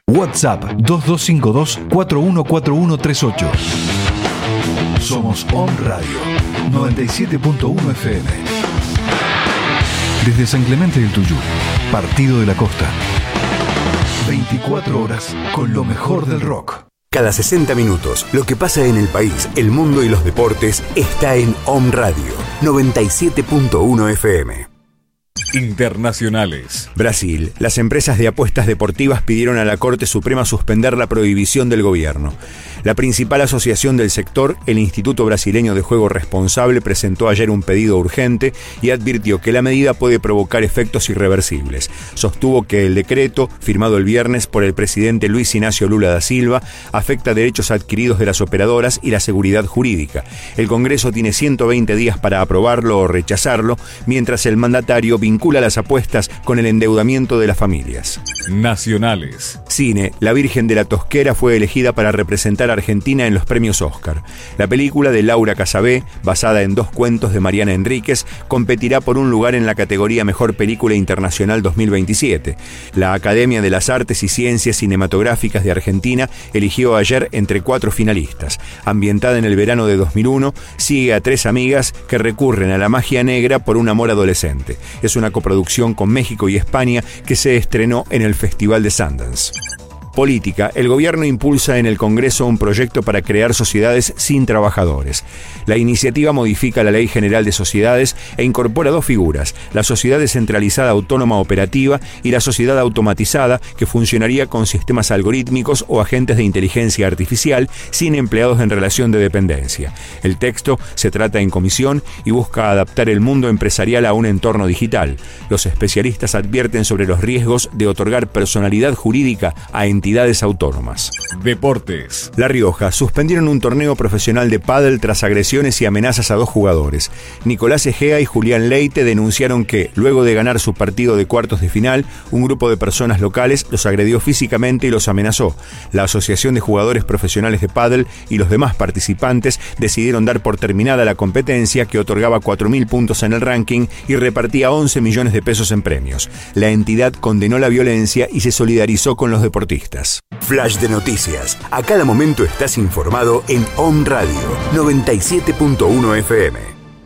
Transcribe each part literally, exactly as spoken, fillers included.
WhatsApp dos dos cinco dos, cuatro uno cuatro uno tres ocho. Somos Om Radio noventa y siete punto uno F M. Desde San Clemente del Tuyú, Partido de la Costa. veinticuatro horas con lo mejor del rock. Cada sesenta minutos, lo que pasa en el país, el mundo y los deportes está en Om Radio noventa y siete punto uno F M. Internacionales. Brasil. Las empresas de apuestas deportivas pidieron a la Corte Suprema suspender la prohibición del gobierno. La principal asociación del sector, el Instituto Brasileño de Juego Responsable, presentó ayer un pedido urgente y advirtió que la medida puede provocar efectos irreversibles. Sostuvo que el decreto, firmado el viernes por el presidente Luis Ignacio Lula da Silva, afecta derechos adquiridos de las operadoras y la seguridad jurídica. El Congreso tiene ciento veinte días para aprobarlo o rechazarlo, mientras el mandatario vincula las apuestas con el endeudamiento de las familias. Nacionales. Cine. La Virgen de la Tosquera fue elegida para representar a Argentina en los premios Oscar. La película de Laura Casabé, basada en dos cuentos de Mariana Enríquez, competirá por un lugar en la categoría Mejor Película Internacional dos mil veintisiete. La Academia de las Artes y Ciencias Cinematográficas de Argentina eligió ayer entre cuatro finalistas. Ambientada en el verano de dos mil uno, sigue a tres amigas que recurren a la magia negra por un amor adolescente. Es una coproducción con México y España que se estrenó en el Festival de Sundance. Política. El gobierno impulsa en el Congreso un proyecto para crear sociedades sin trabajadores. La iniciativa modifica la Ley General de Sociedades e incorpora dos figuras: la sociedad descentralizada autónoma operativa y la sociedad automatizada, que funcionaría con sistemas algorítmicos o agentes de inteligencia artificial sin empleados en relación de dependencia. El texto se trata en comisión y busca adaptar el mundo empresarial a un entorno digital. Los especialistas advierten sobre los riesgos de otorgar personalidad jurídica a entidades autónomas. Deportes. La Rioja. Suspendieron un torneo profesional de pádel tras agresiones y amenazas a dos jugadores. Nicolás Egea y Julián Leite denunciaron que, luego de ganar su partido de cuartos de final, un grupo de personas locales los agredió físicamente y los amenazó. La Asociación de Jugadores Profesionales de Pádel y los demás participantes decidieron dar por terminada la competencia, que otorgaba cuatro mil puntos en el ranking y repartía once millones de pesos en premios. La entidad condenó la violencia y se solidarizó con los deportistas. Flash de noticias. A cada momento estás informado en Om Radio noventa y siete punto uno F M.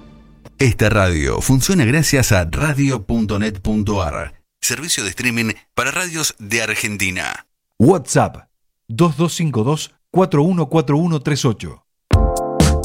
Esta radio funciona gracias a radio punto net punto a r, servicio de streaming para radios de Argentina. WhatsApp dos dos cinco dos, cuatro uno cuatro uno tres ocho.